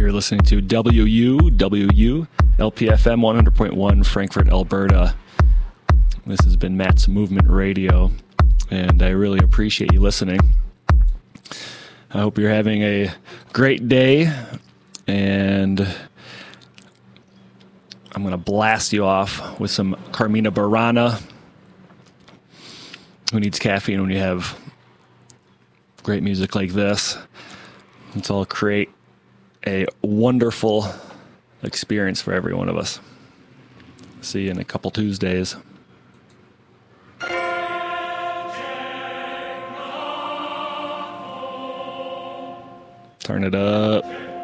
You're listening to WUWU LPFM 100.1 Frankfurt, Alberta. This has been Matt's Movement Radio, and I really appreciate you listening. I hope you're having a great day, and I'm going to blast you off with some Carmina Burana. Who needs caffeine when you have great music like this? Let's all create a wonderful experience for every one of us. See you in a couple Tuesdays. Turn it up.